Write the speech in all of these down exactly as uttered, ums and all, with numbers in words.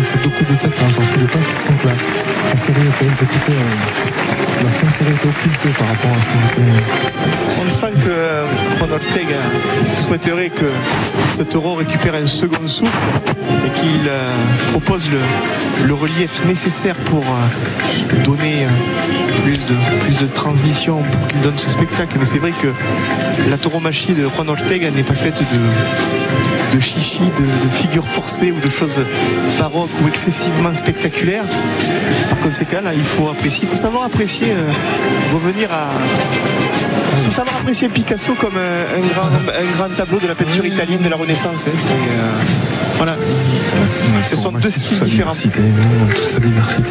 ces deux coups de tête qui ont sorti de passe, je que la, la série était un petit peu. Euh, la fin de série était occultée par rapport à ce qu'ils étaient. On sent que euh, Juan Ortega souhaiterait que ce taureau récupère un second souffle et qu'il euh, propose le, le relief nécessaire pour euh, donner euh, plus, de, plus de transmission, pour qu'il donne ce spectacle. Mais c'est vrai que la tauromachie de Juan Ortega n'est pas faite de, de chichi, de, de figures forcées ou de choses baroques ou excessivement spectaculaires. Par conséquent, là, il faut apprécier, il faut savoir apprécier, euh, revenir à... Il faut savoir apprécier Picasso comme un, un, grand, un grand tableau de la peinture italienne de la Renaissance. Hein. C'est, euh, voilà. Ouais, ce sont deux styles différents. Dans toute sa diversité.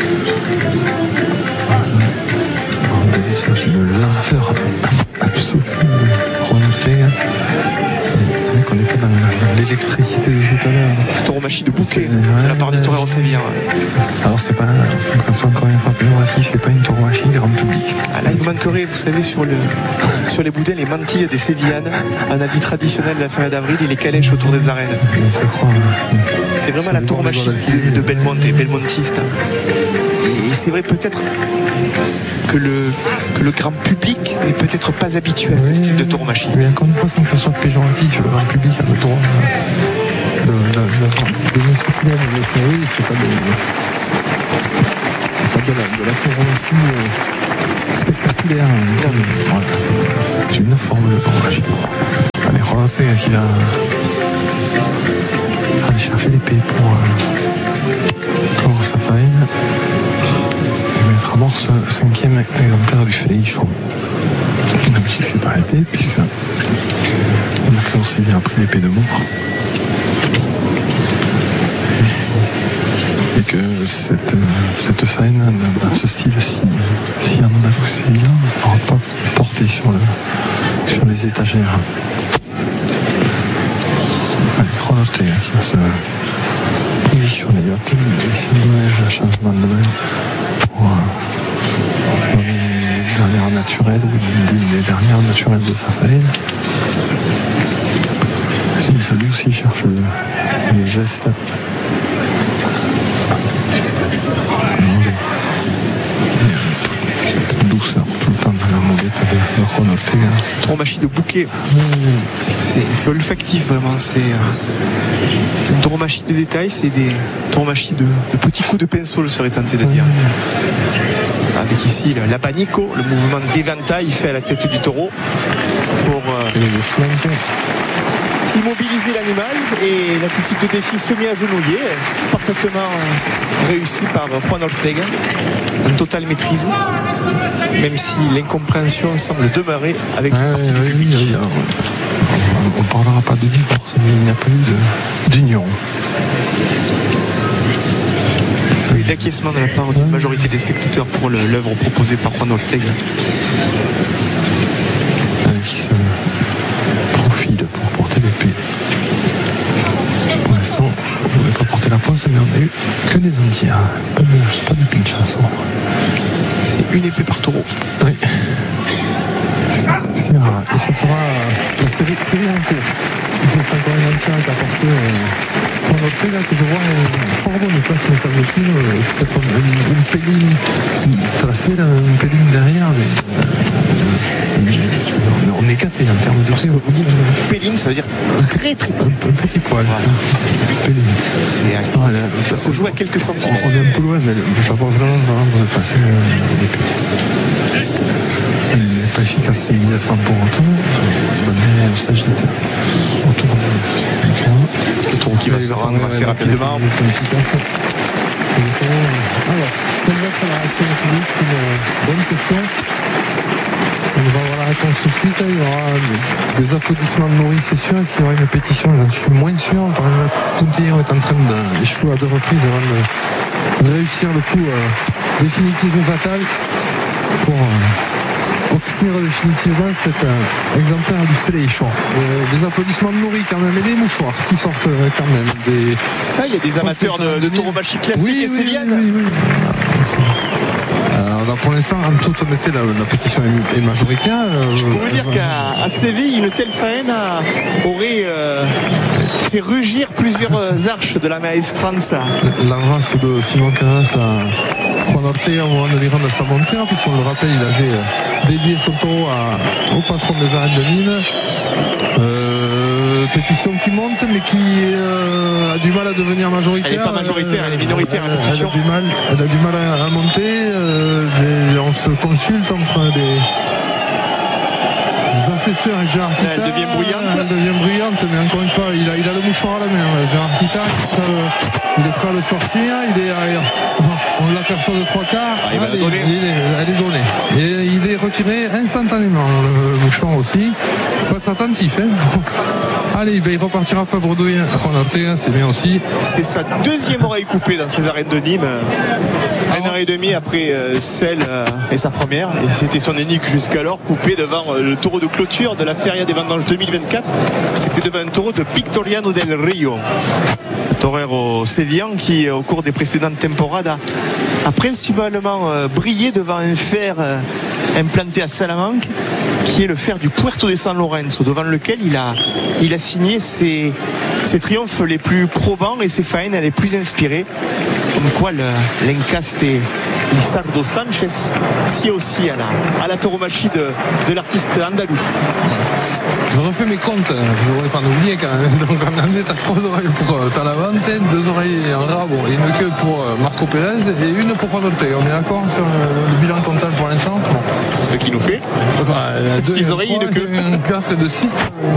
C'est une lenteur absolue de Juan Ortega. C'est vrai qu'on n'est pas dans l'électricité de tout à l'heure. Tauromachie de bouquet ouais, de la part du torero sévillan. Alors c'est pas, sans que ça soit encore une fois péjoratif, c'est pas une tauromachie grand public. Ah, là il manquerait, vous savez, sur, le, sur les boudins, les mantilles des sévillanes, un habit traditionnel de la fin d'avril et les calèches autour des arènes. On se croit. Hein. C'est vraiment la tauromachie de, de Belmonte, belmontiste. Et c'est vrai peut-être que le, que le grand public n'est peut-être pas habitué à ce oui, style de tauromachie. Mais encore une fois, sans que ça soit péjoratif, le grand public a le droit de, de, de, de, de circulaire, mais c'est oui, c'est pas de, c'est pas de la, de la tauromachie spectaculaire. Voilà, c'est, c'est une forme de tauromachie. Allez, Roapé qui va aller chercher l'épée pour euh, clore sa faille. Amorce le cinquième exemplaire du Fléichon. La musique s'est arrêtée puisque on a aussi bien pris l'épée de mort et que cette, cette scène dans ce style si, si andalous n'aura pas porté sur, le, sur les étagères. Allez, Juan Ortega qui va se positionner, il va donner un changement de main pour une dernière naturelle ou l'une des dernières naturelles de sa faille. Si, lui aussi cherche le, le geste. Toute douceur tout le temps dans la mouvette de Juan Ortega. Tauromachie de bouquet. C'est, c'est olfactif vraiment. C'est euh, une tauromachie de détails, c'est des tauromachies de, de petits coups de pinceau, je serais tenté de dire. Avec ici l'abanico, le mouvement d'éventail fait à la tête du taureau pour euh, immobiliser l'animal et l'attitude de défi semi-agenouillée, parfaitement réussie par Juan Ortega, en totale maîtrise, même si l'incompréhension semble demeurer avec une partie du public. Oui, oui, on ne parlera pas de divorce, mais il n'y a pas eu de, d'union. D'acquiescement de la part d'une majorité des spectateurs pour le, l'œuvre proposée par Juan Ortega. Qui se profile pour porter l'épée. Pour l'instant, on ne voulait pas porter la poisse, mais on a eu que des entières. Pas de, pas de pinchasso. C'est une épée par taureau. Oui. C'est, c'est rare. Et ça sera la série, série en cours. C'est encore une entière qui a porté euh, Juan Ortega, que je vois euh, fort bonne place, mais ça veut dire euh, peut-être une, une péline tracée, là, une péline derrière. Mais, euh, mais, mais on est gâté en termes de. Parce que vous dites péline, ça veut dire très très un, un petit poil. Voilà. Péline. C'est, ah, là, ça se joue à quelques centimètres. On est un peu loin, mais ça va vraiment, vraiment bonne place. Elle n'est pas efficace, c'est immédiatement pour autant. Mais on s'agite autour de le taureau qui va se rendre assez rapidement. Alors, quelle va être la réaction du public? C'est une bonne question. On va avoir la réponse tout de suite. Il y aura des applaudissements de Maurice, c'est sûr. Est-ce qu'il y aura une pétition? J'en suis moins sûr. Pontillon est en train d'échouer à deux reprises avant de réussir le coup euh, définitif et fatal pour euh, obtenir définitivement cet euh, exemplaire du Fléichon. Euh, des applaudissements de Nourri quand même et des mouchoirs qui sortent euh, quand même. Des... Ah, il y a des amateurs de, de tauromachie classique oui, et oui, sévillane. Oui, oui, oui. Alors, là, pour l'instant, en toute honnêteté, la, la pétition est, est majoritaire. Euh, Je peux vous dire qu'à à Séville, une telle faine a, aurait euh, fait rugir plusieurs arches de la Maestranza. La race de Simon Casas à Juan Ortega au moment de lui rendre sa montée, puisqu'on le rappelle, il avait dédié son taureau à, au patron des arènes de Nîmes. Euh, pétition qui monte, mais qui euh, a du mal à devenir majoritaire. Elle n'est pas majoritaire, elle est minoritaire, elle, la pétition. Elle a du mal, elle a du mal à, à monter. Euh, des, on se consulte entre des. Les assesseurs et Gérard Kita. Elle devient bruyante. Elle devient bruyante, mais encore une fois, il a, il a le mouchoir à la main. Gérard Kita, il est prêt à le sortir. Il est, on l'aperçoit de trois quarts. Ah, il va Allez, la donner. Il est, elle est donnée. Et il est retiré instantanément, le, le mouchoir aussi. Il faut être attentif. Hein. Allez, ben, il repartira pas bredouille. Juan Ortega, c'est bien aussi. C'est sa deuxième oreille coupée dans ces arènes de Nîmes. Un an et demi après euh, celle euh, et sa première. Et c'était son unique jusqu'alors, coupé devant euh, le taureau de clôture de la Feria des Vendanges deux mille vingt-quatre. C'était devant un taureau de Victoriano del Rio. Torero sévillan qui, au cours des précédentes temporades, a, a principalement euh, brillé devant un fer euh, implanté à Salamanque, qui est le fer du Puerto de San Lorenzo, devant lequel il a, il a signé ses, ses triomphes les plus probants et ses faenes les plus inspirées. Comme quoi l'encaste Lizardo Sanchez sied aussi à la, à la tauromachie de, de l'artiste andalou. Je refais mes comptes, je voudrais pas l'oublier quand même. Donc on a t'as trois oreilles pour euh, Talavante, deux oreilles en rabo et une queue pour euh, Marco Pérez et une pour Juan Ortega. On est d'accord sur euh, le bilan comptable pour l'instant? Bon. Ce qui nous fait enfin, deux, six oreilles et une queue. Un quatre et deux six.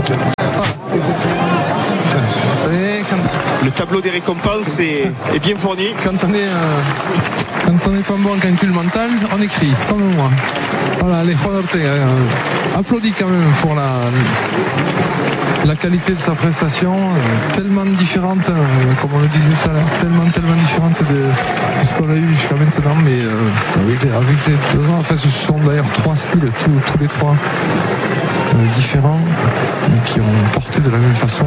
Le tableau des récompenses est, est bien fourni. Quand on est euh, quand on n'est pas bon en calcul mental, on écrit, comme moi. Voilà, les Juan Ortega euh, applaudit quand même pour la, la qualité de sa prestation, euh, tellement différente, euh, comme on le disait tout à l'heure, tellement, tellement différente de, de ce qu'on a eu jusqu'à maintenant, mais euh, avec, avec les deux ans, enfin ce sont d'ailleurs trois styles, tous, tous les trois euh, différents, mais qui ont porté de la même façon.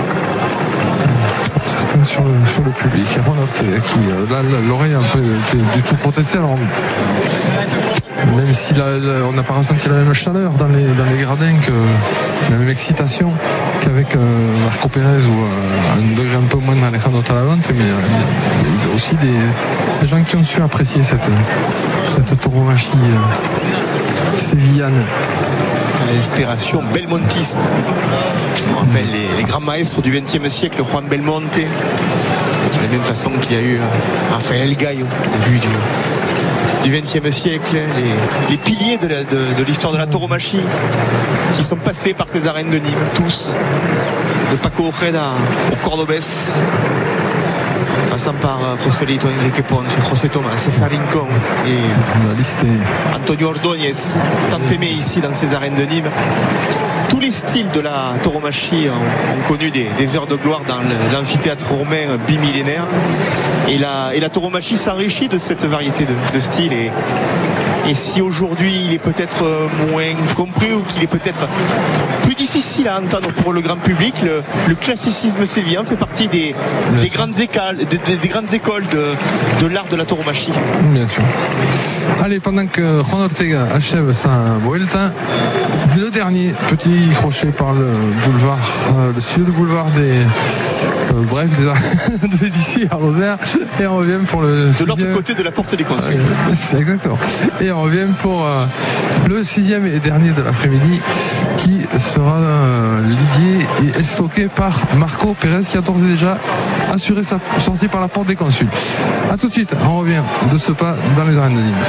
Certains sur le, sur le public. Juan Ortega qui, euh, là, l'oreille a un peu du tout protestée. Alors, même si la, la, on n'a pas ressenti la même chaleur dans les, dans les gradins, que la même excitation qu'avec euh, Marco Pérez ou euh, un degré un peu moins d'Alejandro Talavante, mais euh, il y a eu aussi des, des gens qui ont su apprécier cette, cette tauromachie euh, sévillane. L'inspiration belmontiste. On rappelle les, les grands maîtres du vingtième siècle, Juan Belmonte, de la même façon qu'il y a eu Rafael Gallo au début du, du vingtième siècle, les, les piliers de, la, de, de l'histoire de la tauromachie qui sont passés par ces arènes de Nîmes, tous, de Paco Ojeda au Cordobès, passant par Joselito Enrique Ponce, José Thomas, César Rincón et Antonio Ordóñez, tant aimé ici dans ces arènes de Nîmes. Tous les styles de la tauromachie ont, ont connu des, des heures de gloire dans l'amphithéâtre romain bimillénaire. Et la, et la tauromachie s'enrichit de cette variété de, de styles. Et, et si aujourd'hui il est peut-être moins compris ou qu'il est peut-être plus difficile à entendre pour le grand public, le, le classicisme sévillan fait partie des, des, grandes, écoles, des, des grandes écoles de, de l'art de la tauromachie. Bien sûr. Allez, pendant que Juan Ortega achève sa Vuelta, le dernier petit crochet par le boulevard, euh, le sud boulevard des euh, bref des d'ici à Rosaire, et on revient pour le de l'autre côté de la porte des consuls. Euh, c'est exactement. Et on revient pour euh, le sixième et dernier de l'après-midi, qui sera euh, lidié et estoqué par Marco Pérez, qui a d'ores et déjà assuré sa sortie par la porte des consuls. A tout de suite, on revient de ce pas dans les arènes de Nîmes.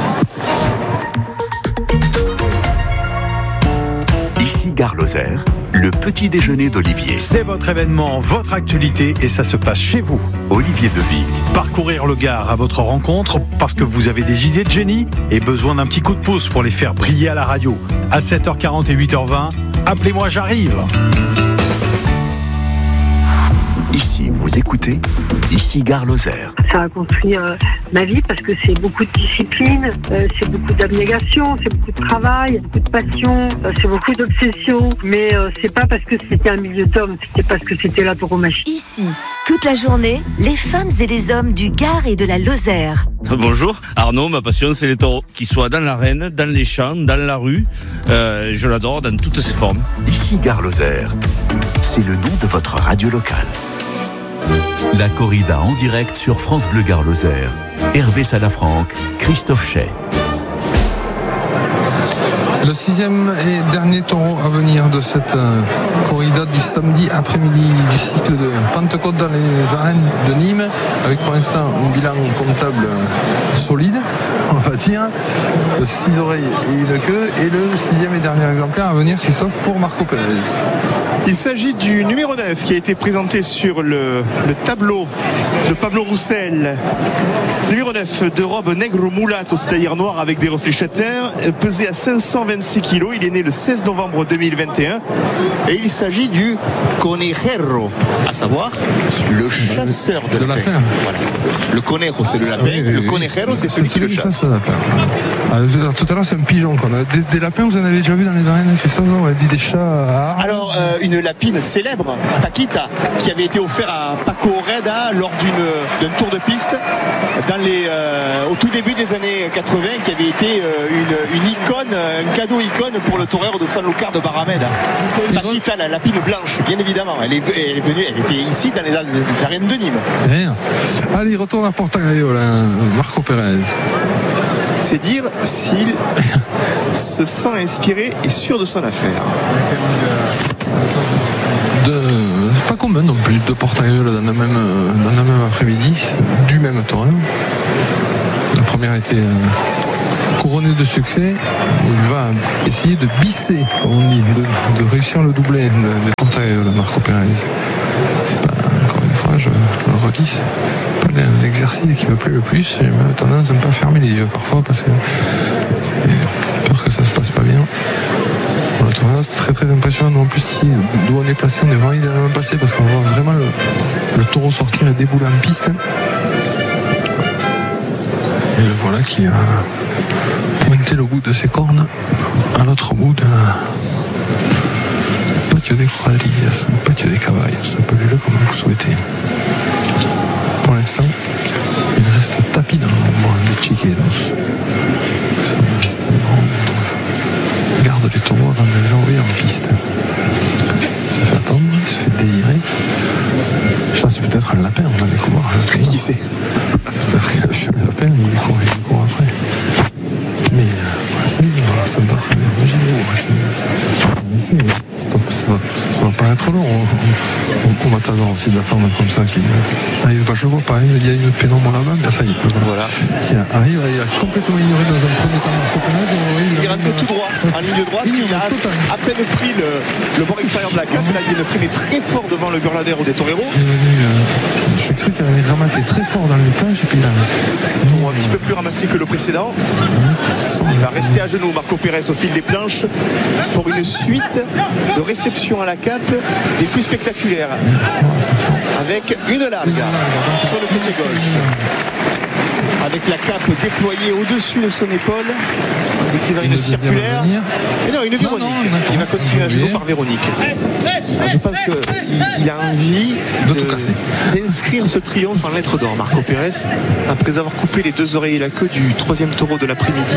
Ici Gare Lozère, le petit déjeuner d'Olivier. C'est votre événement, votre actualité, et ça se passe chez vous. Olivier Deville. Parcourir le Gard à votre rencontre parce que vous avez des idées de génie et besoin d'un petit coup de pouce pour les faire briller à la radio. À sept heures quarante et huit heures vingt, appelez-moi, j'arrive. Ici, vous écoutez, ici Gare Lozère. Ça a construit euh, ma vie parce que c'est beaucoup de discipline, euh, c'est beaucoup d'abnégation, c'est beaucoup de travail, beaucoup de passion, euh, c'est beaucoup d'obsession. Mais euh, c'est pas parce que c'était un milieu d'hommes, c'était parce que c'était la tauromachie. Ici, toute la journée, les femmes et les hommes du Gard et de la Lozère. Bonjour, Arnaud, ma passion c'est les taureaux. Qu'ils soient dans l'arène, dans les champs, dans la rue, euh, je l'adore dans toutes ses formes. Ici Gare Lozère, c'est le nom de votre radio locale. La corrida en direct sur France Bleu Gare Lozère. Hervé Salafranc, Christophe Chay. Le sixième et dernier taureau à venir de cette euh, corrida du samedi après-midi du cycle de Pentecôte dans les arènes de Nîmes, avec pour l'instant un bilan comptable euh, solide, on va dire, de six oreilles et une queue, et le sixième et dernier exemplaire à venir qui s'offre pour Marco Pérez. Il s'agit du numéro neuf qui a été présenté sur le, le tableau de Pablo Roussel. Numéro neuf de robe nègre mulato, c'est-à-dire noir avec des reflets châtains, pesé à cinq cent vingt-six kilos. Il est né le seize novembre deux mille vingt et un et il s'agit du conejero, à savoir le chasseur de, de lapins. Lapin. Voilà. Le conejo, c'est le lapin. Oui, oui, le conejero, oui. c'est celui c'est qui le chasse. Alors, tout à l'heure, c'est un pigeon qu'on a. Des, des lapins, vous en avez déjà vu dans les arènes, Christophe? Non, on a dit des chats. À... Alors, euh, une lapine célèbre, Paquita, qui avait été offerte à Paco Reda lors d'une, d'un tour de piste dans les, euh, au tout début des années quatre-vingts, qui avait été euh, une, une icône, un cadeau icône pour le torero de Sanlúcar de Barrameda. Paquita, la lapine blanche, bien évidemment. Elle est, elle est venue, elle était ici dans les, les arènes de Nîmes. Rien. Allez, il retourne à Portagaio, là, Marco Pérez. C'est dire s'il se sent inspiré et sûr de son affaire. De, c'est pas commun non plus de Portagaio dans la même, dans la même après-midi, du même taureau. La première a été euh, couronnée de succès. Il va essayer de bisser, comme on dit, de, de réussir le doublé de, de Portagaio, de Marco Pérez. C'est pas, encore une fois, je le redis, c'est pas l'exercice qui me plaît le plus. J'ai même tendance à ne pas fermer les yeux parfois parce que j'ai peur que ça se passe pas bien. Le tournoi, c'est très très impressionnant. Nous, en plus, ici, d'où on est placé, on est vraiment idéalement placé parce qu'on voit vraiment le, le taureau sortir et débouler en piste. Et le voilà qui a pointé le bout de ses cornes à l'autre bout de la patio des quadrillas, le patio des caballos, appelez-le comme vous souhaitez. Pour l'instant, il reste tapis dans l'ombre des chiqueros. Garde les taureaux avant de les envoyer en piste. Il se fait attendre, il se fait désirer. Chasse peut-être un lapin, on va découvrir. Qui sait? Peut-être qu'il a vu le lapin, il court, il court après. Mais euh, ça y est, ça doit faire des ça ne va pas être long. On, on, on m'attendra aussi d'attendre comme ça qu'il arrive. Bah, je le vois pas, il y a une pénombre là-bas, mais ça y est, voilà. Qui arrive, il a complètement ignoré dans un premier temps Marco Pérez. Il, il est rentré tout droit, en ligne droite, il, il a à peine pris le, le bord extérieur de la cape, là il vient de freiner très fort devant le Burladero des Toreros. Euh, J'ai cru qu'elle allait ramater très fort dans les plages et puis là. Bon, un petit peu plus ramassé que le précédent. Il va rester à genoux, Marco Pérez, au fil des planches pour une suite de réception à la cape des plus spectaculaires, avec une larga sur le côté gauche, avec la cape déployée au-dessus de son épaule, décrivant une circulaire. Et non, une Véronique. Non, non, il va continuer à genoux par Véronique. Alors, je pense qu'il a envie de, de d'inscrire ce triomphe en lettres d'or, Marco Pérez, après avoir coupé les deux oreilles et la queue du troisième taureau de l'après-midi.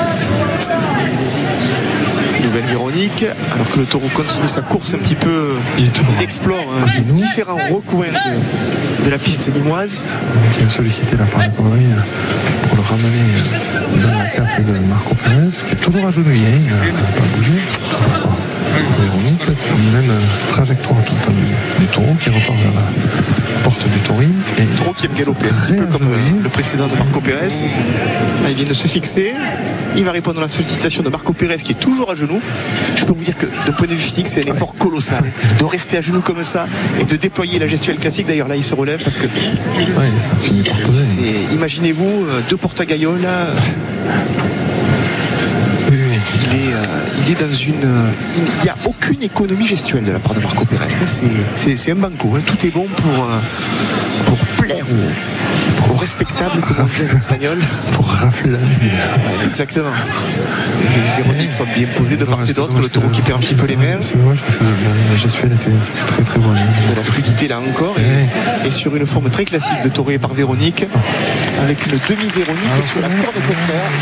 Nouvelle Véronique, alors que le taureau continue sa course un petit peu, il, il explore hein, différents recoins de, de la piste nîmoise. Il a sollicité la part de Condry pour le ramener dans la cape de Marco Pérez, qui est toujours agenouillé, il n'a pas bougé. Véronique, même trajectoire tout le temps du, du taureau qui repart vers la porte du taurine. Et le taureau qui aime galoper, un petit peu comme le, le précédent de Marco Pérez. Là, il vient de se fixer. Il va répondre à la sollicitation de Marco Pérez qui est toujours à genoux. Je peux vous dire que d'un point de vue physique, c'est un effort colossal de rester à genoux comme ça et de déployer la gestuelle classique. D'ailleurs, là, il se relève parce que. Oui, ça finit par poser. C'est, imaginez-vous, deux Portagaio là. Il est, euh, il il est dans une, il n'y a aucune économie gestuelle de la part de Marco Pérez. C'est, c'est, c'est un banco. Hein. Tout est bon pour, pour plaire aux, aux respectables, comme on dit en espagnol. Pour rafler la mise. Exactement. Les Véroniques sont bien posées de part et d'autre. Le taureau qui perd un petit peu les mains. C'est dommage parce que la gestuelle était très très bonne. De la fluidité là encore. Et, et sur une forme très classique de taureau par Véronique. Avec une demi-Véronique ah, sur la corde contraire.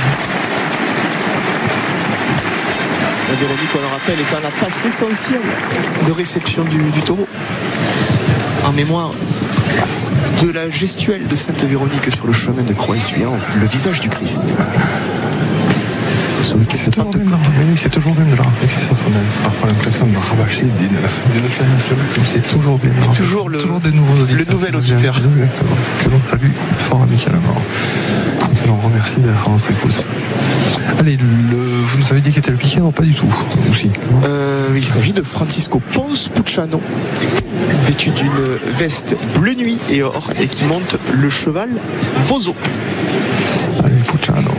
La Véronique, on le rappelle, est un passe essentiel de réception du, du taureau. En mémoire de la gestuelle de Sainte Véronique sur le chemin de Croix-Essuyant, le visage du Christ. C'est toujours bien de oui, c'est toujours bien de la rappeler. On a parfois l'impression de rabâcher d'une, d'une flammation. C'est toujours bien de toujours, le, toujours des nouveaux auditeurs. Le nouvel auditeur. Exactement. Que l'on salue fort amicalement. Et que l'on remercie d'être à notre écoute. Allez, le, vous nous avez dit qui était le piquet, non pas du tout. Aussi. Euh, il s'agit de Francisco Ponce Pucciano, vêtu d'une veste bleu nuit et or, et qui monte le cheval Voso. Allez, Pucciano.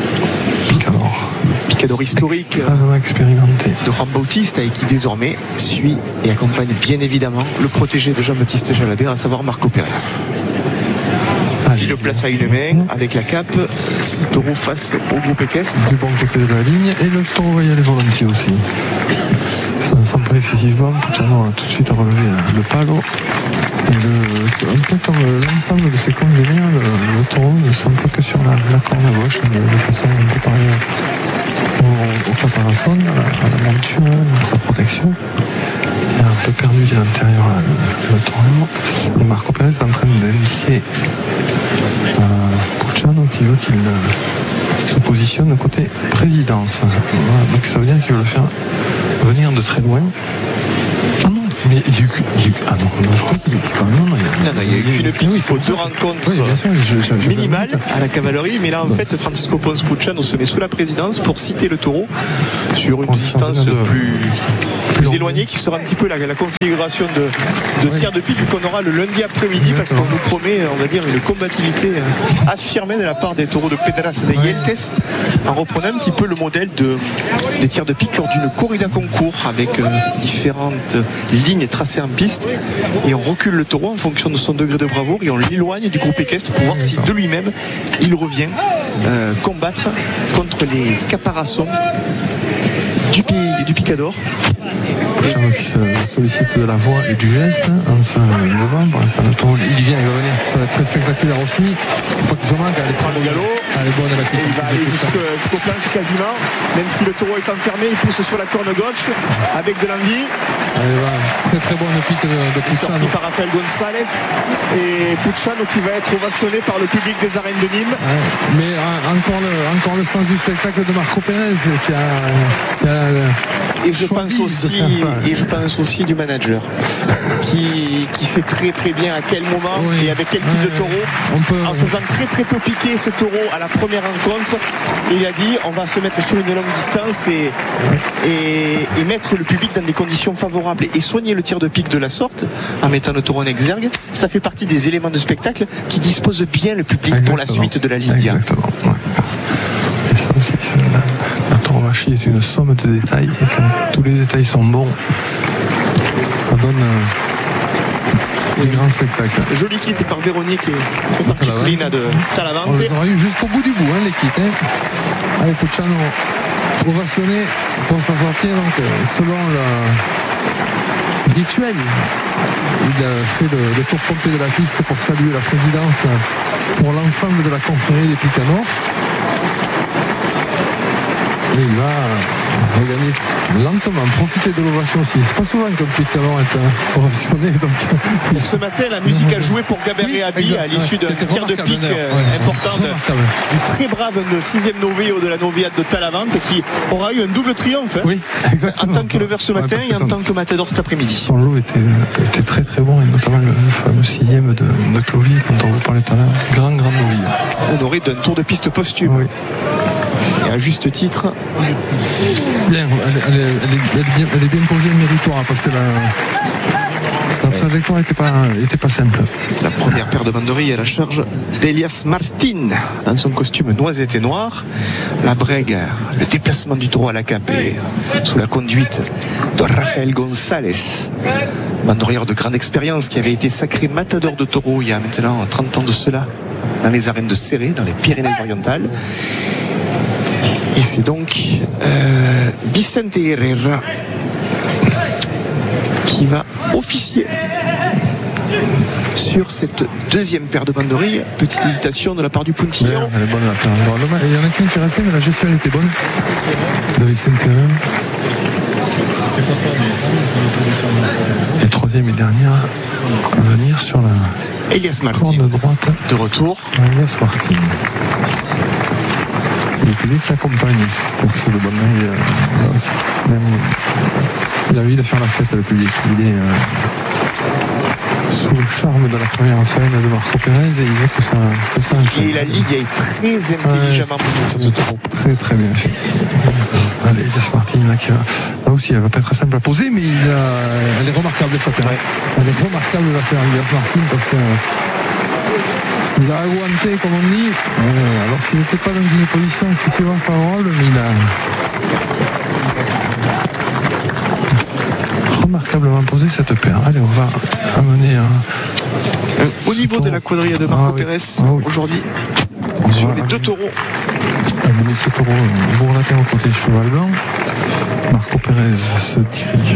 Picador historique expérimenté de Juan Bautista et qui désormais suit et accompagne bien évidemment le protégé de Jean-Baptiste Jalabert, à savoir Marco Pérez. Il le place à une main avec la cape, ce taureau face au groupe équestre. Du bon côté de la ligne et le taureau va y aller volontiers aussi. Sans pas excessivement, Pucciano a tout de suite à relever le palo. Et le, un peu comme l'ensemble de ses congénères, le, le taureau ne semble que sur la, la corne gauche, de, de façon un peu pareille au, au caparazon, à la, à la monture, à sa protection. Il a un peu perdu de l'intérieur le, le taureau. Et Marco Pérez est en train d'indiquer euh, Pucciano qui veut qu'il euh, se positionne côté présidence. Voilà, donc ça veut dire qu'il veut le faire venir de très loin. Ah non, mais il y a eu, il y a eu ah non, je crois qu'il y a eu quand même non, non, il y a, non, non, il y a eu une pique, il faut deux rencontres oui, bien sûr, je, je, je minimales à la cavalerie, mais là en bon. fait Francisco Ponce Pucciano se met sous la présidence pour citer le taureau sur une distance de... plus plus éloignée qui sera un petit peu la, la configuration de, de oui. tir de pique qu'on aura le lundi après-midi. Exactement. Parce qu'on nous promet, on va dire, une combativité affirmée de la part des taureaux de Pedras de Yeltes, en reprenant un petit peu le modèle de, des tirs de pique lors d'une corrida concours avec euh, différentes lignes tracées en piste, et on recule le taureau en fonction de son degré de bravoure et on l'éloigne du groupe équestre pour voir si de lui-même il revient euh, combattre contre les caparaçons du, du Picador. Pucciano qui se sollicite de la voix et du geste en ce novembre. Ça le tourne, il vient, il va venir. Ça va être très spectaculaire aussi. Faut pas qu'il se manque. Elle est très galop. Elle est bonne à la et il va aller jusqu'au, jusqu'au planche quasiment. Même si le taureau est enfermé, il pousse sur la corne gauche avec de l'envie. Allez, voilà. Très très bonne pique de, de Pucciano. Sorti par Rafael González et Pucciano qui va être ovationné par le public des arènes de Nîmes. Ouais. Mais euh, encore, le, encore le sens du spectacle de Marco Pérez qui a, qui a et je pense aussi et je pense aussi du manager qui, qui sait très très bien à quel moment oui. et avec quel type ouais, de taureau on peut, en faisant très très peu piquer ce taureau à la première rencontre. Et il a dit on va se mettre sur une longue distance et, et, et mettre le public dans des conditions favorables et soigner le tir de pique de la sorte en mettant le taureau en exergue. Ça fait partie des éléments de spectacle qui disposent bien le public Exactement. pour la suite de la Ligue. Exactement. Ouais. Et ça aussi, c'est la, la tauromachie est une somme de détails et quand tous les détails sont bons, ça donne un, un grand spectacle. Joli kit par Véronique et fait partie Colina de Talavante. On les aura eu jusqu'au bout du bout, hein, les kits. Hein. Allez, Pucciano ovationné pour s'en sortir. Donc, selon le rituel, il a fait le, le tour complet de la piste pour saluer la présidence pour l'ensemble de la confrérie des Picanors. Et il va regagner lentement, profiter de l'ovation aussi. C'est pas souvent qu'un Picanor est ovationné. Donc... Et ce matin, la musique a joué pour Gaber oui, Abi à l'issue d'un ouais, tir de pique ouais, important de, du très brave sixième novéo de la Noviade de Talavante qui aura eu un double triomphe oui, exactement. en tant qu'éleveur ce matin ouais, et en tant que matador cet après-midi. Son lot était, était très très bon et notamment le, le fameux sixième de, de Clovis dont on vous parlait tout à l'heure. Grand grand novice. Honoré d'un tour de piste posthume. Oui. Et à juste titre. Bien, elle, elle, elle, est, elle, est bien, elle est bien posée et méritoire parce que la, la trajectoire n'était pas, était pas simple. La première paire de banderilles à la charge d'Elias Martin, dans son costume noisette et noir. La brègue, le déplacement du taureau à la cape et sous la conduite de Rafael González, banderière de grande expérience qui avait été sacré matador de taureaux il y a maintenant trente ans de cela, dans les arènes de Céré, dans les Pyrénées-Orientales. Et c'est donc euh, Vicente Herrera qui va officier sur cette deuxième paire de banderilles. Petite hésitation de la part du Puntillon. Elle est bonne la paire. Il y en a qu'une qui est restée, mais la gestion elle était bonne. De Vicente Herrera. Et troisième et dernière à venir sur la Elias Martin corne droite de retour. Elias Martin. Le public l'accompagne sur le banderie. Euh, même, il a envie de faire la fête, le public. Il est euh, sous le charme de la première faine de Marco Pérez et il veut que ça, que ça et la ligue est très intelligemment ouais, sur ce trou. Très très bien fait. Allez, Elias Martin là, qui va, là aussi elle va pas être simple à poser, mais il a, elle est remarquable sa paire. Ouais. Elle est remarquable la paire Elias Martin parce que il a aguanté comme on dit, euh, alors qu'il n'était pas dans une position excessivement favorable, mais il a remarquablement posé cette paire. Allez, on va amener un... Euh, au niveau de la quadrille de Marco ah, Pérez oui. ah, oui. aujourd'hui, on sur les deux taureaux. Amener ce taureau pour la terre au côté du cheval blanc. Marco Pérez se dirige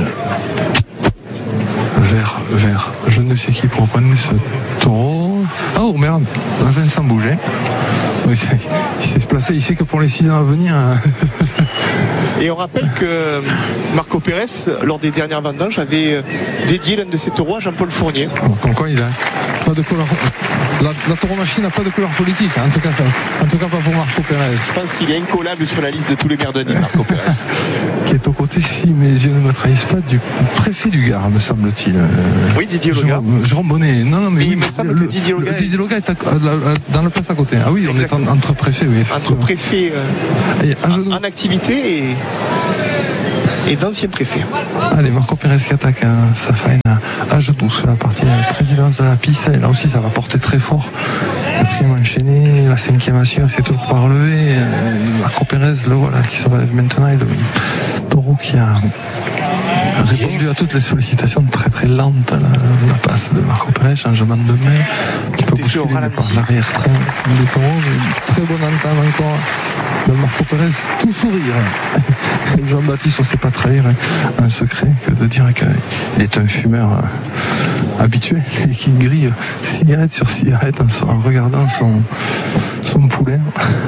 vers, vers je ne sais qui pour prendre ce taureau. Oh merde, Vincent bougeait. Il s'est placé, il sait que pour les six ans à venir. Et on rappelle que Marco Pérez, lors des dernières vendanges, avait dédié l'un de ses taureaux à Jean-Paul Fournier. Comme quoi il a pas de couleur. La, la tauromachine n'a pas de couleur politique, hein. en tout cas ça, en tout cas pas pour Marco Pérez. Je pense qu'il est incollable sur la liste de tous les maires de Nîmes, Marco Pérez. Qui est aux côtés, si mes yeux ne me trahissent pas, du préfet du Gard, me semble-t-il. Oui, Didier Loga. Jérôme Bonnet. Non, non, mais, mais oui, il me semble le, que Didier Loga. Didier Loga est à, à, dans le place à côté. Ah oui, on exactement. Est en, entre préfets, oui. Entre préfets euh, et, en, en activité et. et d'anciens préfets. Allez, Marco Pérez qui attaque hein, sa faine à genoux sur la partie de présidence de la piste. Et là aussi, ça va porter très fort. Quatrième enchaîné, la cinquième assure, c'est toujours pas relevé. Marco Pérez, le voilà, qui se relève maintenant. Et le taureau qui a répondu à toutes les sollicitations très très lentes. La, la passe de Marco Pérez, changement de main. Tu peux bousculer par l'arrière-train du taureau. Très bonne entame encore de Marco Pérez, tout sourire. Jean-Baptiste, on ne sait pas trahir un secret que de dire qu'il est un fumeur habitué et qui grille cigarette sur cigarette en, en regardant son, son poulet.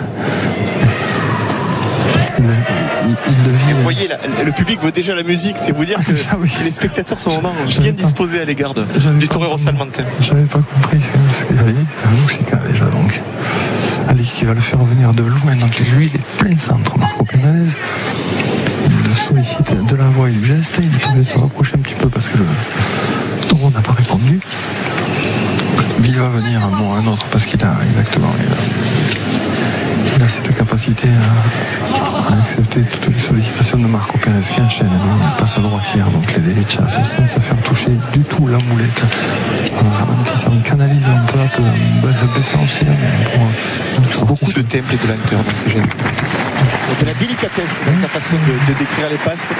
Parce qu'il il, il le vit. Vous voyez, la, le public veut déjà la musique, c'est vous dire que ah, oui. les spectateurs sont vraiment bien disposés à l'égard de, du torero salmantin. J'avais pas compris ce qu'il y avait dit, c'est un Moussica déjà donc. Ali qui va le faire revenir de loin, donc lui il est plein centre, Marco Pérez. Il le sollicite de la voix et du geste, il pouvait se rapprocher un petit peu parce que le taureau n'a pas répondu. Mais il va venir un moment à un autre parce qu'il a exactement. Il a, il a cette capacité à, à accepter toutes les sollicitations de Marco Pérez qui enchaîne. Il passe à droitière, donc les délais de chasse sans se faire toucher du tout la moulette. En ralentissant, en canalisant un peu à peu, en baissant aussi la main. Pour, beaucoup de temple et de lenteur dans ses gestes. De la délicatesse dans sa façon de, de décrire les passes.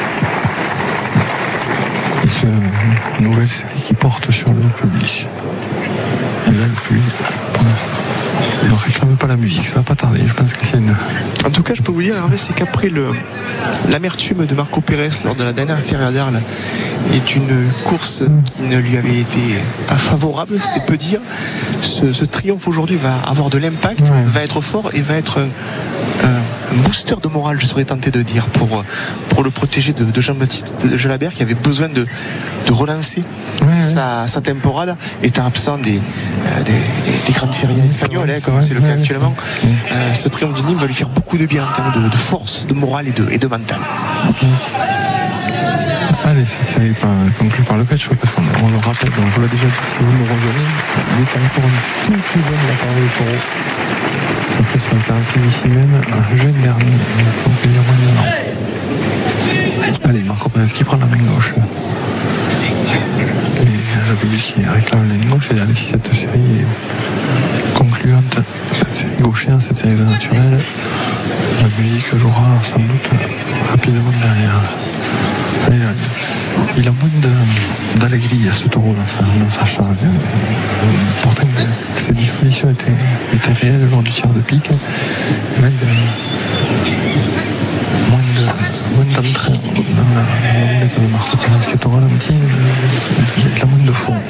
Et ce nouvelle série qui porte sur le public. Et là, le public ne réclame pas la musique, ça va pas tarder. Je pense que c'est une. En tout cas, je peux vous dire, Hervé, c'est qu'après le, l'amertume de Marco Pérez lors de la dernière Feria d'Arles est une course qui ne lui avait été pas favorable, c'est peu dire. Ce, ce triomphe aujourd'hui va avoir de l'impact, ouais. va être fort et va être un, un booster de morale, je serais tenté de dire, pour, pour le protéger de, de Jean-Baptiste Jalabert qui avait besoin de, de relancer ouais, sa, ouais. sa temporade, étant absent des, euh, des, des, des grandes férias espagnoles, hein, comme c'est le cas ouais, actuellement. Ouais. Euh, ce triomphe de Nîmes va lui faire beaucoup de bien en termes de, de force, de morale et de, et de mental. Okay. Allez, cette série conclue par le patch, parce qu'on on le rappelle, on vous l'a déjà dit, si vous nous rejoignez, il est encore un tout plus jeune la part du taureau. Après, sur le quarante-six ici même, un jeune dernier, donc il y a moins d'un an. Allez, Marco Pérez qui prend la main gauche. Et le public qui réclame la ligne gauche. Et allez, si cette série est concluante, cette série gauchienne, cette série de naturelle, la musique jouera sans doute rapidement derrière. Et, euh, il a moins de, d'allégrie à ce taureau dans sa, dans sa charge. Pourtant, ses dispositions étaient, étaient réelles lors du tir de pique. Là, il a moins, de, moins d'entrain dans la roulette de Marco Pérez qui est au ralenti. Il a moins de fond.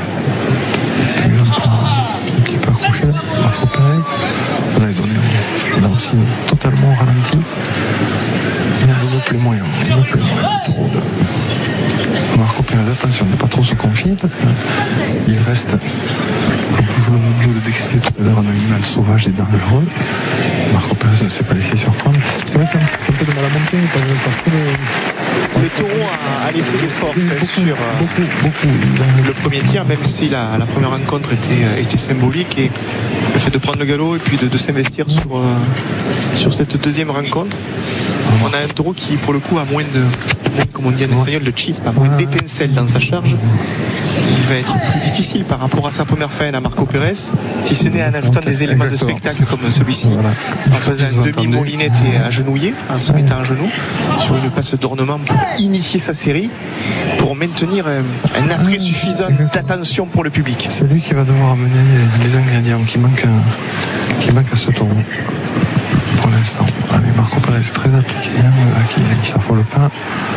C'est un exemple un petit peu accroché. Marco Pérez, ça l'a donné là aussi totalement ralenti. Il me plaît moyen, il me plaît moyen le taureau de Marco Pérez. Attention, ne pas trop se confier parce qu'il reste, comme vous nous le décrivez tout à l'heure, un animal sauvage et dangereux. Marco Pérez ne s'est pas laissé surprendre. C'est vrai que ça, ça me fait de mal à monter parce que le, le taureau a, a laissé des forces beaucoup, sur beaucoup, beaucoup. le premier tir, même si la, la première rencontre était, était symbolique, et le fait de prendre le galop et puis de, de s'investir sur, euh, sur cette deuxième rencontre. On a un taureau qui, pour le coup, a moins de, moins, comme on dit en espagnol, de chispa, moins d'étincelles dans sa charge. Il va être plus difficile par rapport à sa première fin à Marco Pérez, si ce n'est en ajoutant des éléments Exactement. de spectacle comme celui-ci, voilà. en faisant un demi-moulinette et agenouillé, en se mettant à genoux, sur une passe d'ornement pour initier sa série, pour maintenir un, un attrait suffisant d'attention pour le public. C'est lui qui va devoir amener les, les ingrédients qui manquent, qui manquent à ce taureau. Pour l'instant, allez, Marco Pérez très appliqué, hein, qui ne s'affole pas.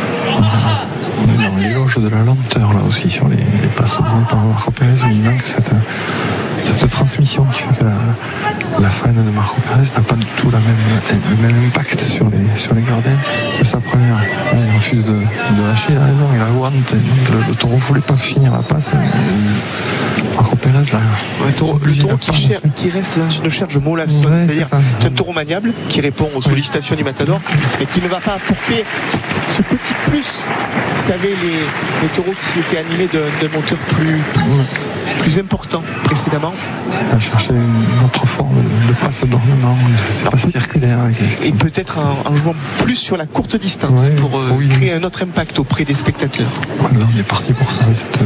On est dans l'éloge de la lenteur là aussi sur les, les passes de par Marco Pérez, mais il manque cette, cette transmission qui fait que la, la faine de Marco Pérez n'a pas du tout la même, le même impact sur les, sur les gradins que sa première. Là, il refuse de, de lâcher, il a raison, il a guante, le, le taureau ne voulait pas finir la passe. Et, Marco Pérez là. Ouais, taureau, le taureau qui, cher, qui reste dans une charge mollassonne, ouais, c'est-à-dire c'est un taureau maniable qui répond aux sollicitations du matador, mais qui ne va pas apporter ce petit plus qu'avaient les, les taureaux qui étaient animés d'un, d'un moteur plus, plus important précédemment. On va chercher une autre forme de passe d'ornement, c'est pas circulaire. Et peut-être en, en jouant plus sur la courte distance, oui, pour euh, oui. créer un autre impact auprès des spectateurs. Là, on est parti pour ça.